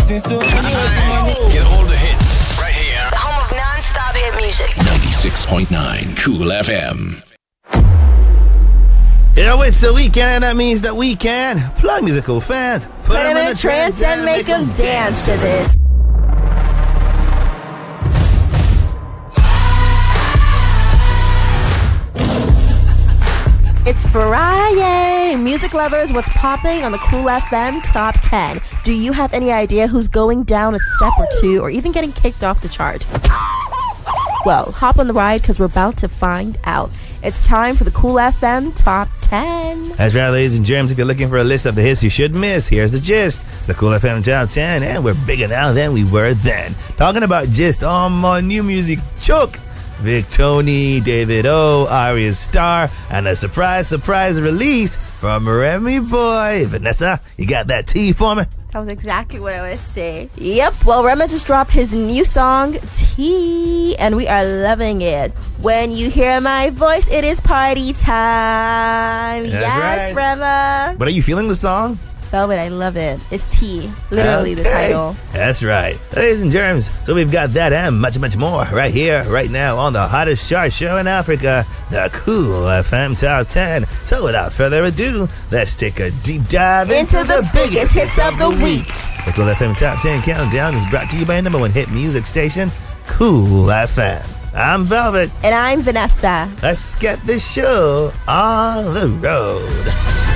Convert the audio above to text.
Get all the hits right here. The home of non-stop hit music. 96.9 Cool FM. You know, it's the weekend, and that means that we can plug musical fans. Put them in a trance and make them dance to this. It's Friday! Music lovers, what's popping on the Cool FM Top 10? Do you have any idea who's going down a step or two, or even getting kicked off the chart? Well, hop on the ride, because we're about to find out. It's time for the Cool FM Top 10. That's right, ladies and germs. If you're looking for a list of the hits you should miss, here's the gist. It's the Cool FM Top 10, and we're bigger now than we were then. Talking about gist on my new music, Choke. Vic Tony, David O, Arya Starr, and a surprise release from Remy Boy. Vanessa, you got that tea for me? That was exactly what I was saying. Yep, well, Rema just dropped his new song, Tea, and we are loving it. When you hear my voice, it is party time. That's yes, right. Rema. But are you feeling the song? Velvet, I love it. It's Tea, literally the title. That's right. Ladies and germs, so we've got that and much, much more right here, right now on the hottest chart show in Africa, the Cool FM Top 10. So without further ado, let's take a deep dive into the biggest hits of the week. The Cool FM Top 10 Countdown is brought to you by number one hit music station, Cool FM. I'm Velvet. And I'm Vanessa. Let's get this show on the road.